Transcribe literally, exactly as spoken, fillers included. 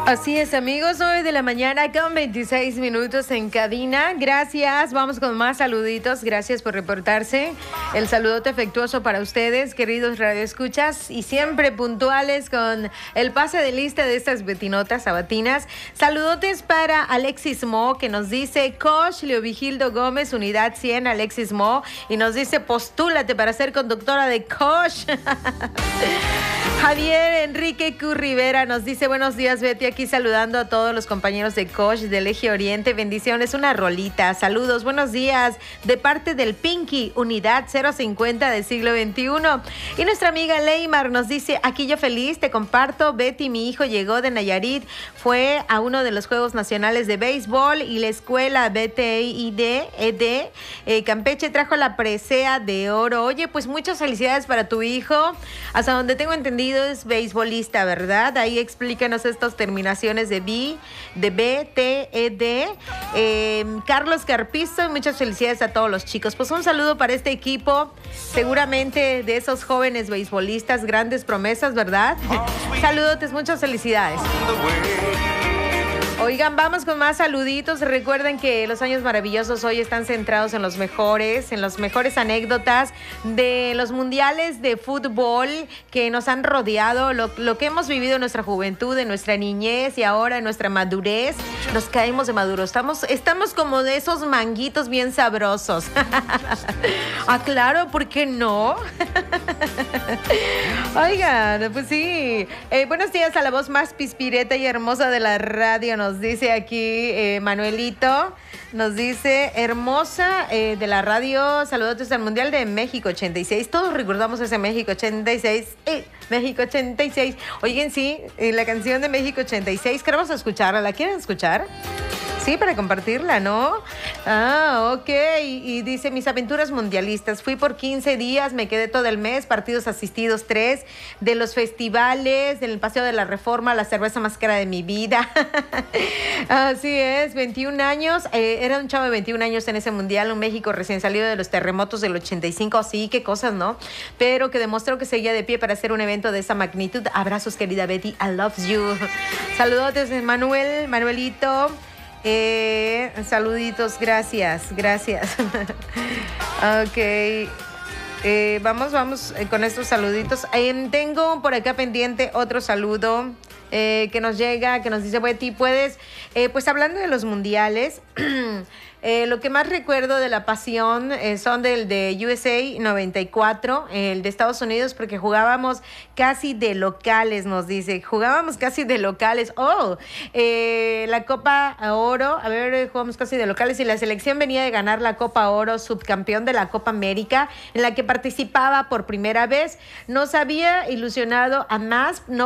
Así es, amigos, nueve de la mañana con veintiséis minutos en cabina. Gracias, vamos con más saluditos. Gracias por reportarse. El saludote afectuoso para ustedes, queridos radioescuchas, y siempre puntuales con el pase de lista de estas betinotas sabatinas. Saludotes para Alexis Mo, que nos dice Coach Leovigildo Gómez, unidad cien, Alexis Mo, y nos dice postúlate para ser conductora de Coach. Javier Enrique Q. Rivera nos dice buenos días, Betty, aquí saludando a todos los compañeros de Coach del Eje Oriente. Bendiciones, una rolita. Saludos, buenos días, de parte del Pinky, unidad cero cincuenta del siglo veintiuno. Y nuestra amiga Leymar nos dice, aquí yo feliz, te comparto, Betty, mi hijo llegó de Nayarit, fue a uno de los Juegos Nacionales de Béisbol y la escuela B T I D, E D, eh, Campeche trajo la presea de oro. Oye, pues muchas felicidades para tu hijo. Hasta donde tengo entendido es beisbolista, ¿verdad? Ahí explícanos estas terminaciones de B, de B, T, E, D. Eh, Carlos Carpizo, muchas felicidades a todos los chicos. Pues un saludo para este equipo, seguramente de esos jóvenes beisbolistas, grandes promesas, ¿verdad? Saludotes, muchas felicidades. Oigan, vamos con más saluditos. Recuerden que los años maravillosos hoy están centrados en los mejores, en las mejores anécdotas de los mundiales de fútbol que nos han rodeado, lo, lo que hemos vivido en nuestra juventud, en nuestra niñez y ahora en nuestra madurez. Nos caemos de maduro. Estamos, estamos como de esos manguitos bien sabrosos. Ah, claro, ¿por qué no? Oigan, pues sí. Eh, buenos días a la voz más pispireta y hermosa de la radio. Nos dice aquí eh, Manuelito, nos dice hermosa eh, de la radio, saludos al Mundial de México ochenta y seis. Todos recordamos ese México ochenta y seis. Eh, México ochenta y seis. Oigan, sí, eh, la canción de México ochenta y seis, queremos escucharla. ¿La quieren escuchar? Sí, para compartirla, ¿no? Ah, ok. Y, y dice, mis aventuras mundialistas. Fui por quince días, me quedé todo el mes, partidos asistidos tres, de los festivales, del Paseo de la Reforma, la cerveza más cara de mi vida. Así es, veintiún años. Eh, era un chavo de veintiún años en ese mundial, un México recién salido de los terremotos del ochenta y cinco. Sí, qué cosas, ¿no? Pero que demostró que seguía de pie para hacer un evento de esa magnitud. Abrazos, querida Betty. I love you. Saludos, Manuel, Manuelito. Eh, saluditos, gracias, gracias. Ok, eh, vamos, vamos eh, con estos saluditos. Eh, tengo por acá pendiente otro saludo eh, que nos llega, que nos dice Betty, puedes, eh, pues hablando de los mundiales, Eh, lo que más recuerdo de la pasión eh, son del de U S A noventa y cuatro, el de Estados Unidos, porque jugábamos casi de locales, nos dice, jugábamos casi de locales. Oh, eh, la Copa Oro, a ver, jugamos casi de locales y la selección venía de ganar la Copa Oro, subcampeón de la Copa América, en la que participaba por primera vez. Nos había ilusionado a más, no